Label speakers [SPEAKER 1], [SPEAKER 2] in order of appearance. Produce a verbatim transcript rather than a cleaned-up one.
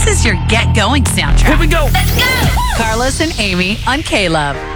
[SPEAKER 1] This is your get going soundtrack.
[SPEAKER 2] Here we go.
[SPEAKER 1] Let's go. Carlos and Amy on K-Love.